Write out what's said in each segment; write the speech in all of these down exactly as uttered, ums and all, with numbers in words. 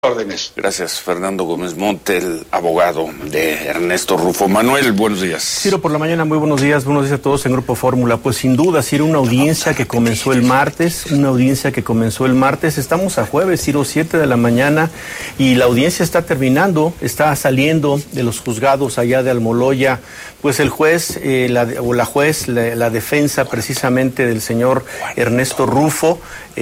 Órdenes. Gracias, Fernando Gómez Monte, el abogado de Ernesto Rufo. Manuel, buenos días. Ciro, por la mañana, muy buenos días, buenos días a todos en Grupo Fórmula. Pues sin duda, Ciro, una audiencia que comenzó el martes, una audiencia que comenzó el martes, estamos a jueves, Ciro, siete de la mañana, y la audiencia está terminando, está saliendo de los juzgados allá de Almoloya, pues el juez, eh, la, o la juez, la, la defensa precisamente del señor Ernesto Rufo,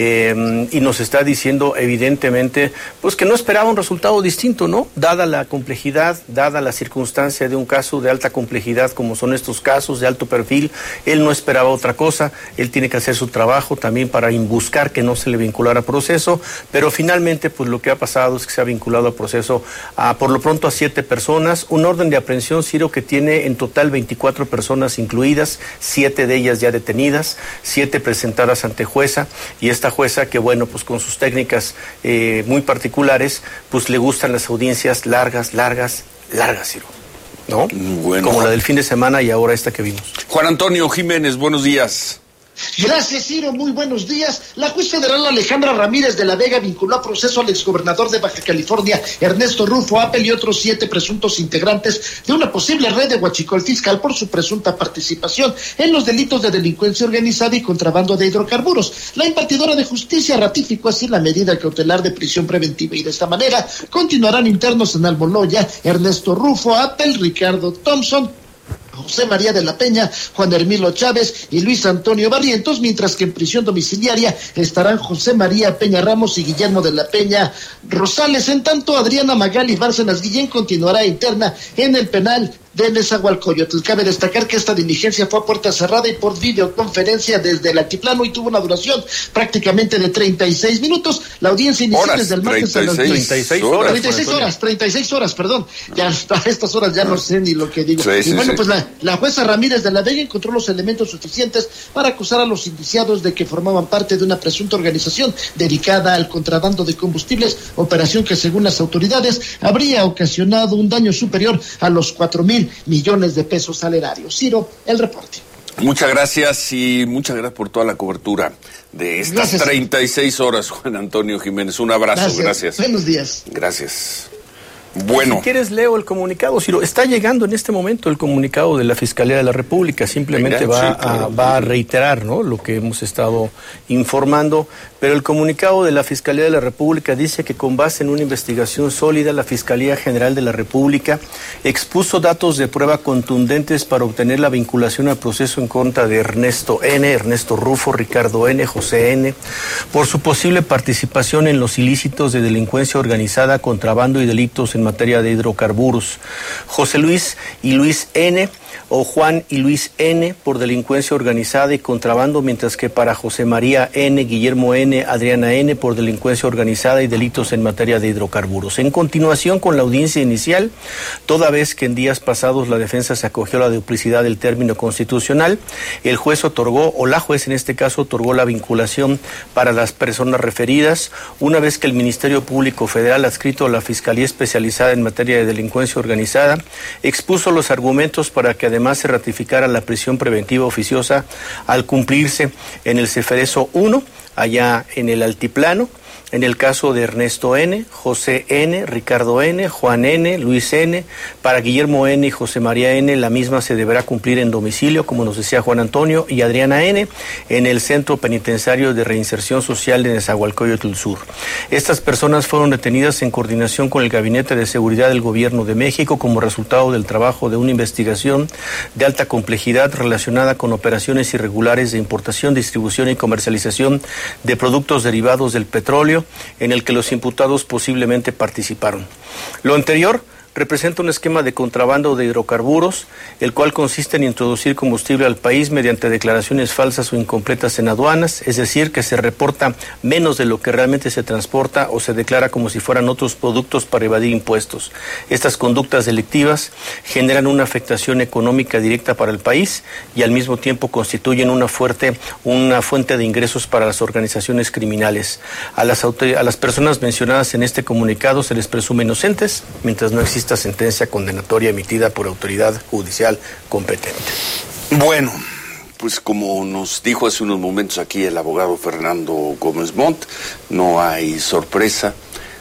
eh, y nos está diciendo evidentemente, pues que no esperaba un resultado distinto, ¿no? Dada la complejidad, dada la circunstancia de un caso de alta complejidad como son estos casos de alto perfil, él no esperaba otra cosa, él tiene que hacer su trabajo también para buscar que no se le vinculara a proceso, pero finalmente pues lo que ha pasado es que se ha vinculado a proceso a, por lo pronto a siete personas, un orden de aprehensión, Ciro, que tiene en total veinticuatro personas incluidas, siete de ellas ya detenidas, siete presentadas ante jueza, y esta jueza que bueno, pues con sus técnicas eh, muy particulares, pues le gustan las audiencias largas, largas, largas, Ciro, ¿no? Bueno. Como la del fin de semana y ahora esta que vimos. Juan Antonio Jiménez, buenos días. Gracias, Ciro, muy buenos días. La juez federal Alejandra Ramírez de la Vega vinculó a proceso al exgobernador de Baja California, Ernesto Rufo Apel, y otros siete presuntos integrantes de una posible red de huachicol fiscal por su presunta participación en los delitos de delincuencia organizada y contrabando de hidrocarburos. La impartidora de justicia ratificó así la medida cautelar de prisión preventiva y de esta manera continuarán internos en Almoloya Ernesto Rufo Apel, Ricardo Thompson, José María de la Peña, Juan Hermilo Chávez y Luis Antonio Barrientos, mientras que en prisión domiciliaria estarán José María Peña Ramos y Guillermo de la Peña Rosales. En tanto, Adriana Magali Bárcenas Guillén continuará interna en el penal de Nezahualcóyotl. Cabe destacar que esta diligencia fue a puerta cerrada y por videoconferencia desde el altiplano y tuvo una duración prácticamente de treinta y seis minutos. La audiencia inició horas, desde el martes a las treinta y seis horas, treinta y seis horas, treinta y seis horas, perdón. Ya a estas horas ya no sé ni lo que digo. Sí, sí, y bueno, sí. pues la, la jueza Ramírez de la Vega encontró los elementos suficientes para acusar a los indiciados de que formaban parte de una presunta organización dedicada al contrabando de combustibles, operación que según las autoridades habría ocasionado un daño superior a los cuatro mil millones de pesos salerarios. Ciro, el reporte. Muchas gracias y muchas gracias por toda la cobertura de estas Gracias. treinta y seis horas, Juan Antonio Jiménez. Un abrazo, gracias. Gracias. Buenos días. Gracias. Bueno. Si quieres leo el comunicado, Ciro. Está llegando en este momento el comunicado de la Fiscalía de la República. Simplemente Venga, va, sí, claro. a, va a reiterar, ¿no?, lo que hemos estado informando. Pero el comunicado de la Fiscalía de la República dice que con base en una investigación sólida, la Fiscalía General de la República expuso datos de prueba contundentes para obtener la vinculación al proceso en contra de Ernesto N., Ernesto Rufo, Ricardo N., José N., por su posible participación en los ilícitos de delincuencia organizada, contrabando y delitos en materia de hidrocarburos. José Luis y Luis N., o Juan y Luis N., por delincuencia organizada y contrabando, mientras que para José María N., Guillermo N., Adriana N., por delincuencia organizada y delitos en materia de hidrocarburos. En continuación con la audiencia inicial, toda vez que en días pasados la defensa se acogió a la duplicidad del término constitucional, el juez otorgó, o la juez en este caso, otorgó la vinculación para las personas referidas, una vez que el Ministerio Público Federal, adscrito a la Fiscalía Especializada en materia de delincuencia organizada, expuso los argumentos para que además se ratificara la prisión preventiva oficiosa al cumplirse en el Ceferezo uno, allá en el Altiplano, en el caso de Ernesto N., José N., Ricardo N., Juan N., Luis N., para Guillermo N. y José María N., la misma se deberá cumplir en domicilio, como nos decía Juan Antonio, y Adriana N., en el Centro Penitenciario de Reinserción Social de Nezahualcóyotl Sur. Estas personas fueron detenidas en coordinación con el Gabinete de Seguridad del Gobierno de México como resultado del trabajo de una investigación de alta complejidad relacionada con operaciones irregulares de importación, distribución y comercialización de productos derivados del petróleo, en el que los imputados posiblemente participaron. Lo anterior representa un esquema de contrabando de hidrocarburos, el cual consiste en introducir combustible al país mediante declaraciones falsas o incompletas en aduanas, es decir, que se reporta menos de lo que realmente se transporta o se declara como si fueran otros productos para evadir impuestos. Estas conductas delictivas generan una afectación económica directa para el país y al mismo tiempo constituyen una fuerte, una fuente de ingresos para las organizaciones criminales. A las, a las personas mencionadas en este comunicado se les presume inocentes, mientras no exista sentencia condenatoria emitida por autoridad judicial competente. Bueno, pues como nos dijo hace unos momentos aquí el abogado Fernando Gómez Montt, no hay sorpresa.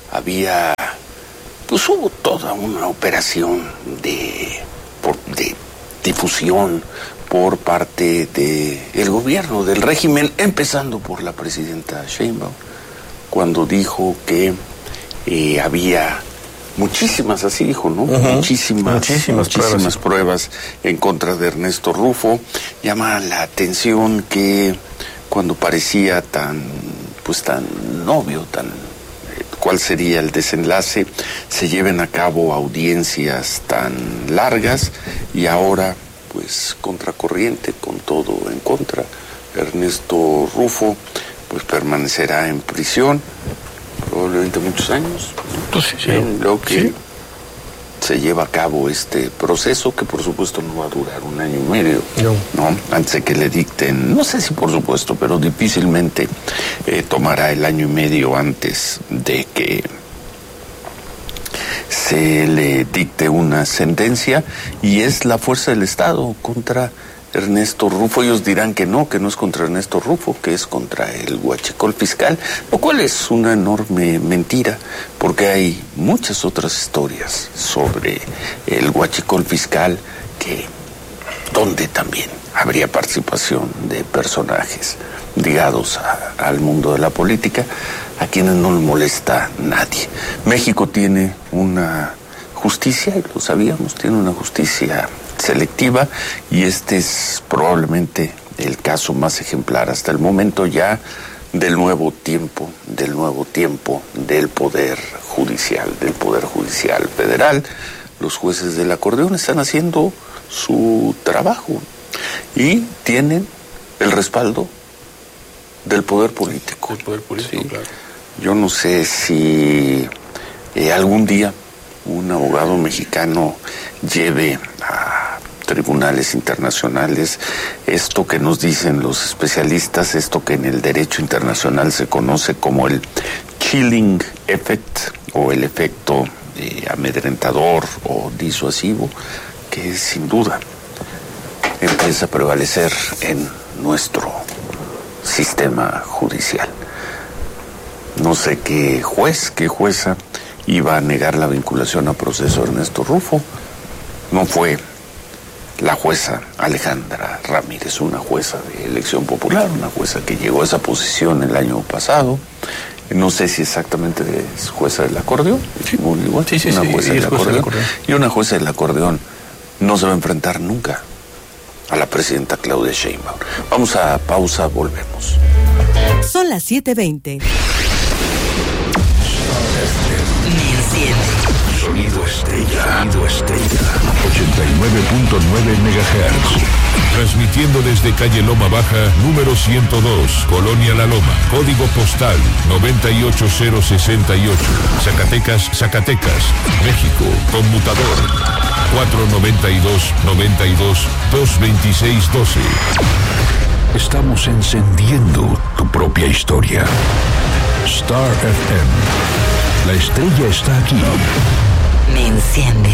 había, pues hubo toda una operación de, por, de difusión por parte del gobierno, del régimen, empezando por la presidenta Sheinbaum, cuando dijo que eh, había muchísimas, así dijo, ¿no? Uh-huh. Muchísimas, muchísimas, muchísimas pruebas. pruebas en contra de Ernesto Rufo. Llama la atención que cuando parecía tan, pues tan obvio, tan cuál sería el desenlace, se lleven a cabo audiencias tan largas y ahora, pues, contracorriente, con todo en contra. Ernesto Rufo, pues, permanecerá en prisión probablemente muchos años, pues sí, en lo que sí. se lleva a cabo este proceso, que por supuesto no va a durar un año y medio, no, ¿no? Antes de que le dicten, no sé si por supuesto, pero difícilmente eh, tomará el año y medio antes de que se le dicte una sentencia, y es la fuerza del Estado contra Ernesto Rufo. Ellos dirán que no, que no es contra Ernesto Rufo, que es contra el huachicol fiscal, lo cual es una enorme mentira, porque hay muchas otras historias sobre el huachicol fiscal que donde también habría participación de personajes ligados a, al mundo de la política, a quienes no les molesta nadie. México tiene una justicia, y lo sabíamos, tiene una justicia selectiva, y este es probablemente el caso más ejemplar hasta el momento ya del nuevo tiempo, del nuevo tiempo del Poder Judicial, del Poder Judicial Federal. Los jueces del acordeón están haciendo su trabajo y tienen el respaldo del poder político. El poder político, sí. Claro. Yo no sé si eh, algún día un abogado mexicano lleve a tribunales internacionales esto que nos dicen los especialistas, esto que en el derecho internacional se conoce como el chilling effect, o el efecto eh, amedrentador o disuasivo, que sin duda empieza a prevalecer en nuestro sistema judicial. No sé qué juez, qué jueza iba a negar la vinculación a proceso de Ernesto Rufo. No fue la jueza Alejandra Ramírez, una jueza de elección popular, una jueza que llegó a esa posición el año pasado. No sé si exactamente es jueza del acordeón, sí. Muy igual, sí, sí, una sí, jueza, del jueza acordeón, del acordeón. Y una jueza del acordeón no se va a enfrentar nunca a la presidenta Claudia Sheinbaum. Vamos a pausa, volvemos. Son las siete veinte. Sonido estrella. Sonido estrella. ochenta y nueve punto nueve megahertz. Transmitiendo desde calle Loma Baja, número ciento dos, Colonia La Loma. Código postal noventa y ocho cero sesenta y ocho. Zacatecas, Zacatecas, México. Conmutador cuatro noventa y dos noventa y dos dos veintiséis doce. Estamos encendiendo tu propia historia. Star F M. La estrella está aquí. Me enciende.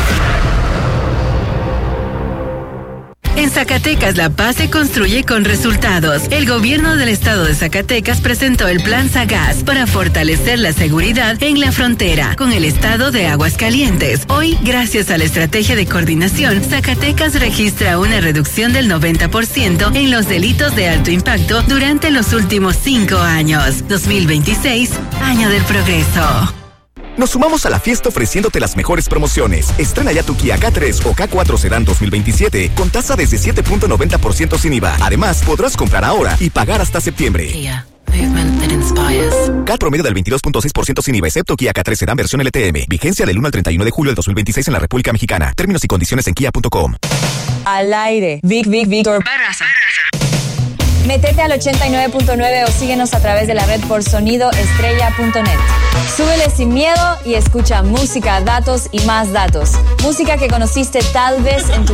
En Zacatecas, la paz se construye con resultados. El gobierno del estado de Zacatecas presentó el Plan Sagaz para fortalecer la seguridad en la frontera con el estado de Aguascalientes. Hoy, gracias a la estrategia de coordinación, Zacatecas registra una reducción del noventa por ciento en los delitos de alto impacto durante los últimos cinco años. dos mil veintiséis, año del progreso. Nos sumamos a la fiesta ofreciéndote las mejores promociones. Estrena ya tu Kia K tres o K cuatro Sedan dos mil veintisiete con tasa desde siete punto noventa por ciento sin I V A. Además, podrás comprar ahora y pagar hasta septiembre. Kia, movement that inspires. K A T promedio del veintidós punto seis por ciento sin I V A, excepto Kia K tres Sedan versión L T M. Vigencia del uno al treinta y uno de julio del dos mil veintiséis en la República Mexicana. Términos y condiciones en kia punto com. Al aire. Vic, Vic, Víctor Barraza. Métete al ochenta y nueve punto nueve o síguenos a través de la red por sonido estrella punto net. Súbele sin miedo y escucha música, datos y más datos. Música que conociste tal vez en tu